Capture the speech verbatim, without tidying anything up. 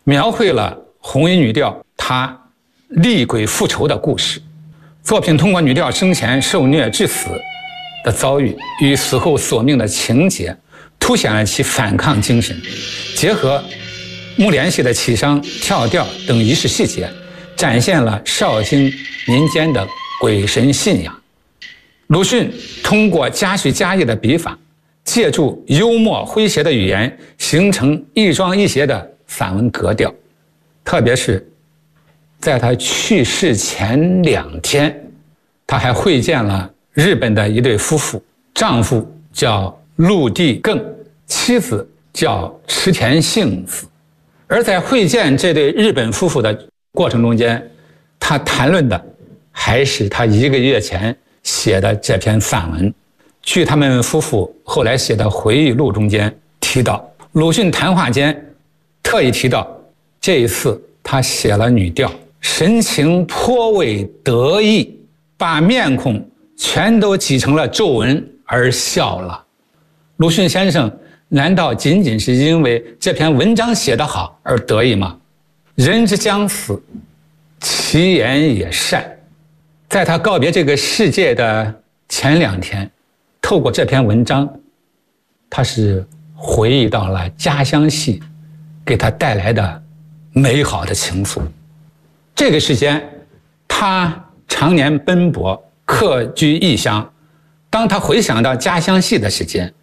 描绘了红衣女调她厉鬼复仇的故事。作品通过女调生前受虐致死的遭遇与死后索命的情节，凸显了其反抗精神，结合木莲戏的起商、跳调等仪式细节，展现了绍兴民间的鬼神信仰。鲁迅通过加叙加意的笔法，借助幽默诙谐的语言，形成亦庄亦谐的散文格调。特别是在他去世前两天，他还会见了日本的一对夫妇，丈夫叫陆地更，妻子叫池田幸子。而在会见这对日本夫妇的过程中间，他谈论的还是他一个月前写的这篇散文。据他们夫妇后来写的回忆录中间提到，鲁迅谈话间特意提到，这一次他写了女调，神情颇为得意，把面孔全都挤成了皱纹而笑了。鲁迅先生难道仅仅是因为这篇文章写得好而得意吗？人之将死，其言也善。在他告别这个世界的前两天，透过这篇文章，他是回忆到了家乡戏给他带来的美好的情愫。这个时间，他常年奔波，客居异乡。当他回想到家乡戏的时间，